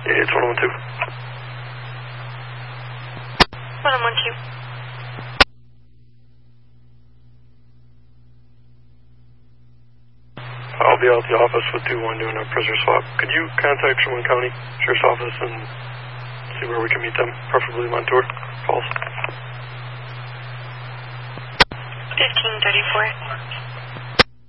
It's 1012. 1012. I'll be out at the office with 2-1 doing a prisoner swap. Could you contact Sherwin County Sheriff's Office and see where we can meet them, preferably Montour Falls? 1534.